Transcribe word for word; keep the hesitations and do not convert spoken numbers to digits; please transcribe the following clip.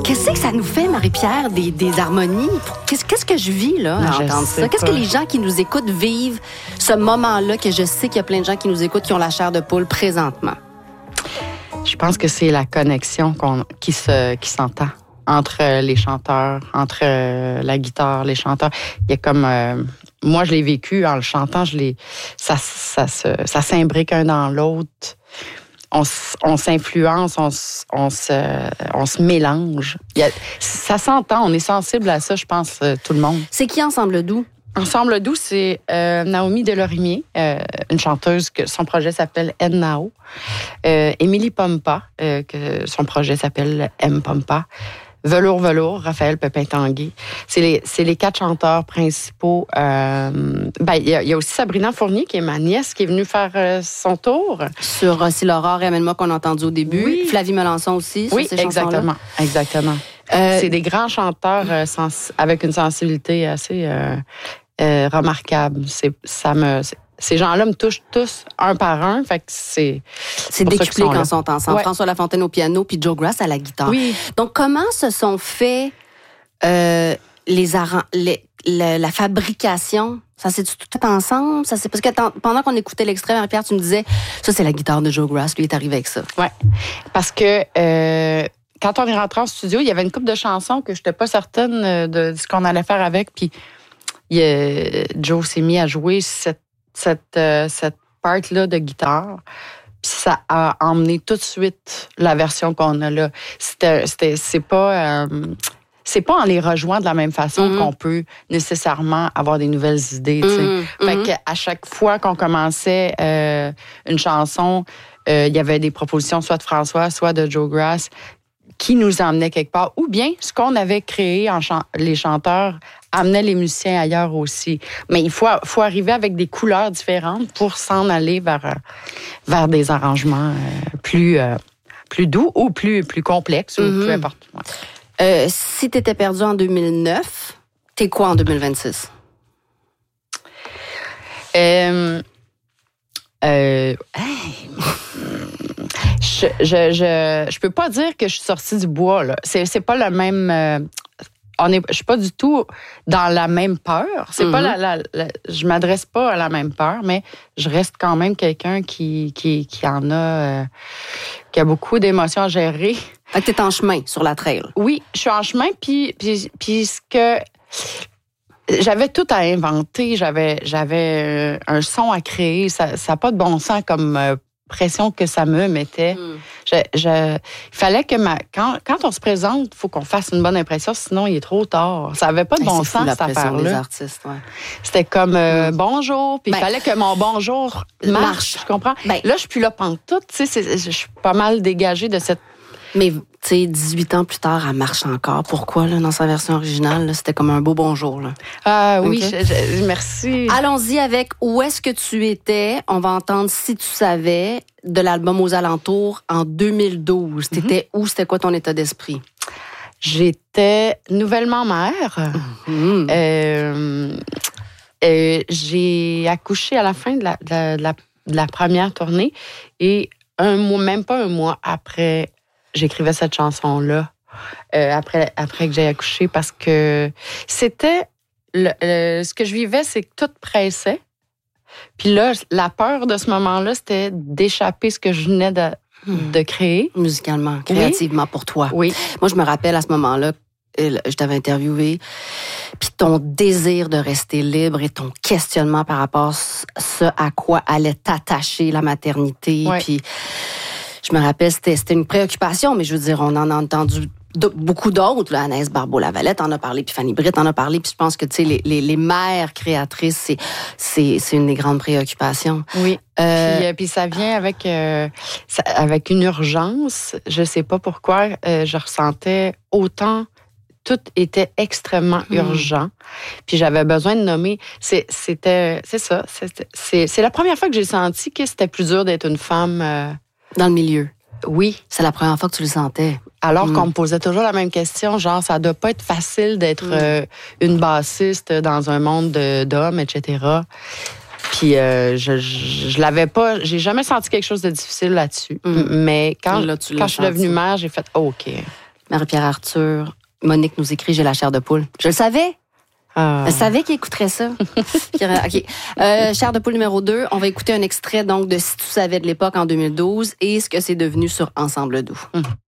Qu'est-ce que ça nous fait, Marie-Pierre, des, des harmonies? Qu'est-ce, qu'est-ce que je vis, là, à entendre ça? Qu'est-ce que les gens qui nous écoutent vivent ce moment-là, que je sais qu'il y a plein de gens qui nous écoutent qui ont la chair de poule présentement? Je pense que c'est la connexion qu'on, qui, se, qui s'entend entre les chanteurs, entre la guitare, les chanteurs. Il y a comme... Euh, moi, je l'ai vécu en le chantant, je l'ai, ça, ça, ça, ça s'imbrique un dans l'autre. On, on s'influence, on, on, se, on se mélange. Il y a, ça s'entend, on est sensible à ça, je pense, tout le monde. C'est qui Ensemble Doux? Ensemble Doux, c'est euh, Naomi Delorimier, euh, une chanteuse que son projet s'appelle N-Nao. Euh, Émilie Pompa, euh, que son projet s'appelle M Pompa. Velours Velours, Raphaël Pépin-Tanguy. C'est les, c'est les quatre chanteurs principaux. Euh, ben, il y, y a aussi Sabrina Fournier, qui est ma nièce, qui est venue faire euh, son tour. Sur euh, Si l'aurore et Amène-moi qu'on a entendu au début. Oui. Flavie Melançon aussi, sur oui, ces exactement, exactement. Euh, c'est des grands chanteurs euh, sens- avec une sensibilité assez euh, euh, remarquable. C'est, ça me... C'est, ces gens-là me touchent tous un par un, fait que c'est... C'est décuplé quand ils sont ensemble. Ouais. François Lafontaine au piano, puis Joe Grass à la guitare. Oui. Donc, comment se sont faits euh, les, arran- les la, la fabrication? Ça s'est tout ensemble? Ça, c'est parce que pendant qu'on écoutait l'extrait, Marie-Pierre, tu me disais, ça, c'est la guitare de Joe Grass, lui est arrivé avec ça. Oui, parce que... Euh, quand on est rentré en studio, il y avait une couple de chansons que je n'étais pas certaine de, de ce qu'on allait faire avec, puis il, euh, Joe s'est mis à jouer cette cette, euh, cette part-là de guitare. Puis ça a emmené tout de suite la version qu'on a là. C'était, c'était, c'est pas... Euh, c'est pas en les rejoignant de la même façon mm-hmm. qu'on peut nécessairement avoir des nouvelles idées. Mm-hmm. Fait mm-hmm. qu'à chaque fois qu'on commençait euh, une chanson, euh, il y avait des propositions soit de François, soit de Joe Grass, qui nous emmenaient quelque part. Ou bien, ce qu'on avait créé, en chan- les chanteurs, amenait les musiciens ailleurs aussi. Mais il faut, faut arriver avec des couleurs différentes pour s'en aller vers, vers des arrangements euh, plus, euh, plus doux ou plus, plus complexes, mm-hmm. ou peu importe. Ouais. Euh, si tu étais perdu en deux mille neuf, t'es quoi en deux mille vingt-six? Euh... Euh... Hey. Je, je, je, je peux pas dire que je suis sortie du bois, là. C'est, c'est pas le même... Euh, on est, je suis pas du tout dans la même peur. C'est mm-hmm. pas la, la, la, je m'adresse pas à la même peur, mais je reste quand même quelqu'un qui, qui, qui en a... Euh, qui a beaucoup d'émotions à gérer. Fait que t'es en chemin sur la trail. Oui, je suis en chemin, puis, puis, puis ce que... J'avais tout à inventer. J'avais, j'avais un son à créer. Ça n'a pas de bon sens comme... Euh, pression que ça me mettait. Mm. Je, je, il fallait que ma... Quand, quand on se présente, il faut qu'on fasse une bonne impression, sinon il est trop tard. Ça n'avait pas de bon hey, sens, cette affaire-là. Des artistes, ouais. C'était comme euh, mm. bonjour, puis il ben, fallait que mon bonjour marche, marche. Je comprends? Ben, là, je suis plus là pantoute, tu sais, je suis pas mal dégagée de cette... Mais, tu sais, dix-huit ans plus tard, elle marche encore. Pourquoi, là, dans sa version originale? Là, c'était comme un beau bonjour, là. Ah oui, okay. je, je, merci. Allons-y avec Où est-ce que tu étais? On va entendre Si tu savais, de l'album Aux alentours, en deux mille douze. Mm-hmm. T'étais où? C'était quoi ton état d'esprit? J'étais nouvellement mère. Mm-hmm. Euh, euh, j'ai accouché à la fin de la, de la, de la, de la première tournée et un mois, même pas un mois après... J'écrivais cette chanson-là euh, après, après que j'ai accouché parce que c'était... Le, le, ce que je vivais, c'est que tout pressait. Puis là, la peur de ce moment-là, c'était d'échapper ce que je venais de, de créer. Musicalement, créativement, oui. Pour toi. Oui. Moi, je me rappelle à ce moment-là, je t'avais interviewé, puis ton désir de rester libre et ton questionnement par rapport à ce à quoi allait t'attacher la maternité, oui. Puis... Je me rappelle, c'était, c'était une préoccupation, mais je veux dire, on en a entendu de, beaucoup d'autres. Là, Anaïs Barbeau-Lavalette en a parlé, puis Fanny Britt en a parlé, puis je pense que, tu sais, les, les, les mères créatrices, c'est, c'est, c'est une des grandes préoccupations. Oui, euh... puis, euh, puis ça vient avec, euh, ça, avec une urgence. Je sais pas pourquoi, euh, je ressentais autant... Tout était extrêmement mmh. urgent. Puis j'avais besoin de nommer... C'est, c'était, c'est ça. C'était, c'est, c'est la première fois que j'ai senti que c'était plus dur d'être une femme... Euh, Dans le milieu. Oui. C'est la première fois que tu le sentais. Alors mm. qu'on me posait toujours la même question, genre, ça doit pas être facile d'être mm. euh, une bassiste dans un monde de, d'hommes, et cetera. Puis euh, je, je, je l'avais pas, j'ai jamais senti quelque chose de difficile là-dessus. Mm. Mais quand, là, quand je suis devenue mère, j'ai fait oh, OK. Marie-Pierre Arthur, Monique nous écrit « J'ai la chair de poule ». Je le savais. Ah. Je savais qu'il écouterait ça. OK. Euh, chair de poule numéro deux. On va écouter un extrait donc de « Si tu savais » de l'époque en deux mille douze et ce que c'est devenu sur Ensemble doux. Hum.